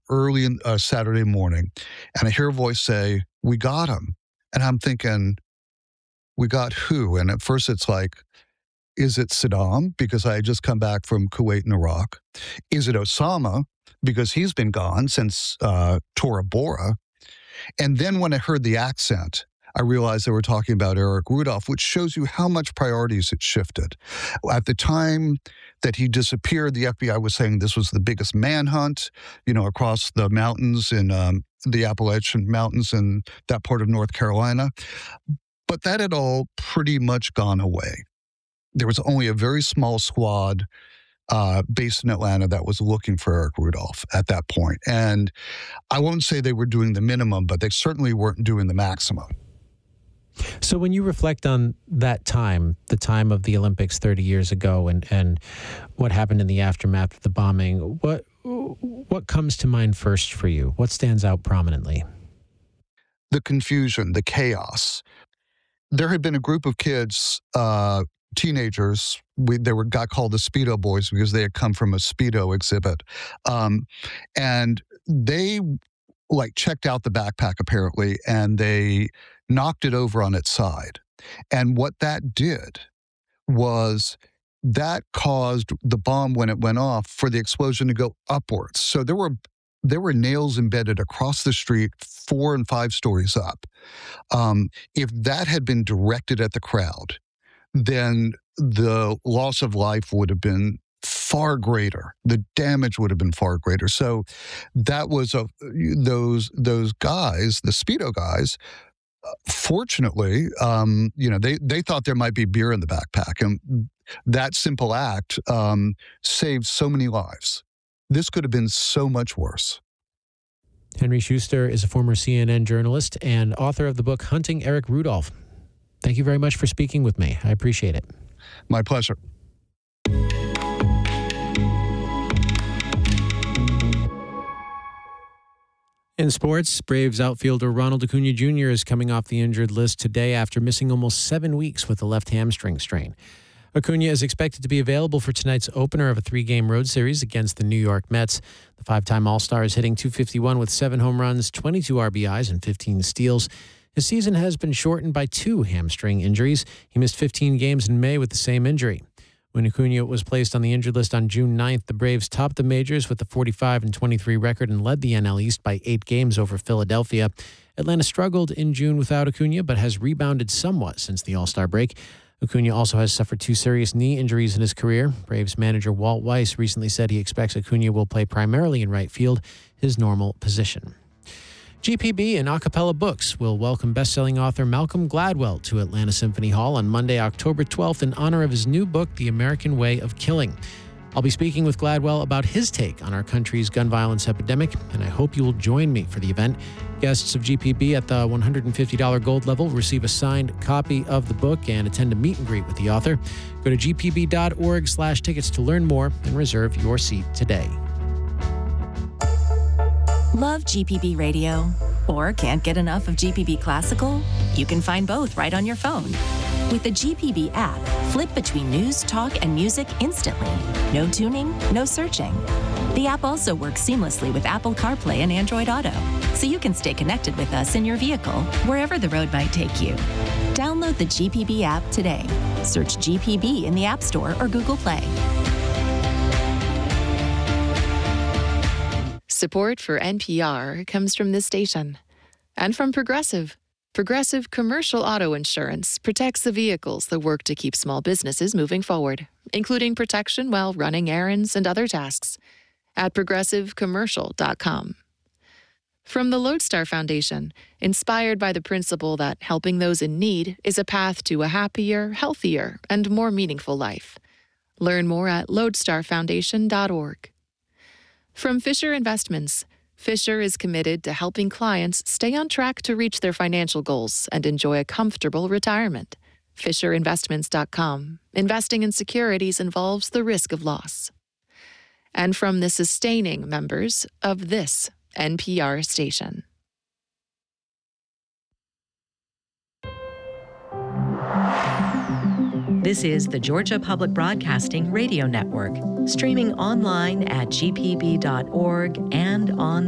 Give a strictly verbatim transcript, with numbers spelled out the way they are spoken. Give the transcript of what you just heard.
early in, uh, Saturday morning, and I hear a voice say, "We got him." And I'm thinking, we got who? And at first it's like, is it Saddam? Because I had just come back from Kuwait and Iraq. Is it Osama? Because he's been gone since uh, Tora Bora. And then when I heard the accent, I realized they were talking about Eric Rudolph, which shows you how much priorities it shifted. At the time that he disappeared, the F B I was saying this was the biggest manhunt, you know, across the mountains in um, the Appalachian Mountains in that part of North Carolina. But that had all pretty much gone away. There was only a very small squad uh, based in Atlanta that was looking for Eric Rudolph at that point. And I won't say they were doing the minimum, but they certainly weren't doing the maximum. So when you reflect on that time, the time of the Olympics thirty years ago, and, and what happened in the aftermath of the bombing, what what comes to mind first for you? What stands out prominently? The confusion, the chaos. There had been a group of kids, uh, teenagers. We, they were got called the Speedo Boys because they had come from a Speedo exhibit, um, and they like checked out the backpack apparently, and they knocked it over on its side. And what that did was that caused the bomb, when it went off, for the explosion to go upwards. So there were there were nails embedded across the street, four and five stories up. Um, if that had been directed at the crowd, then the loss of life would have been far greater. The damage would have been far greater. So that was a, those those guys, the Speedo guys. Fortunately, um, you know, they, they thought there might be beer in the backpack, and that simple act um, saved so many lives. This could have been so much worse. Henry Schuster is a former C N N journalist and author of the book Hunting Eric Rudolph. Thank you very much for speaking with me. I appreciate it. My pleasure. In sports, Braves outfielder Ronald Acuna Junior is coming off the injured list today after missing almost seven weeks with a left hamstring strain. Acuna is expected to be available for tonight's opener of a three-game road series against the New York Mets. The five-time All-Star is hitting two fifty-one with seven home runs, twenty-two R B Is, and fifteen steals. His season has been shortened by two hamstring injuries. He missed fifteen games in May with the same injury. When Acuna was placed on the injured list on June ninth, the Braves topped the majors with a forty-five and twenty-three record and led the N L East by eight games over Philadelphia. Atlanta struggled in June without Acuna, but has rebounded somewhat since the All-Star break. Acuna also has suffered two serious knee injuries in his career. Braves manager Walt Weiss recently said he expects Acuna will play primarily in right field, his normal position. G P B and Acapella Books will welcome best-selling author Malcolm Gladwell to Atlanta Symphony Hall on Monday, October twelfth, in honor of his new book, The American Way of Killing. I'll be speaking with Gladwell about his take on our country's gun violence epidemic, and I hope you will join me for the event. Guests of G P B at the one hundred fifty dollars gold level receive a signed copy of the book and attend a meet and greet with the author. Go to g p b dot org slash tickets to learn more and reserve your seat today. Love G P B Radio? Or can't get enough of G P B Classical? You can find both right on your phone. With the G P B app, flip between news, talk, and music instantly. No tuning, no searching. The app also works seamlessly with Apple CarPlay and Android Auto, so you can stay connected with us in your vehicle, wherever the road might take you. Download the G P B app today. Search G P B in the App Store or Google Play. Support for N P R comes from this station and from Progressive. Progressive Commercial Auto Insurance protects the vehicles that work to keep small businesses moving forward, including protection while running errands and other tasks, at progressive commercial dot com. From the Lodestar Foundation, inspired by the principle that helping those in need is a path to a happier, healthier, and more meaningful life. Learn more at lodestar foundation dot org. From Fisher Investments, Fisher is committed to helping clients stay on track to reach their financial goals and enjoy a comfortable retirement. fisher investments dot com. Investing in securities involves the risk of loss. And from the sustaining members of this N P R station. This is the Georgia Public Broadcasting Radio Network, streaming online at g p b dot org and on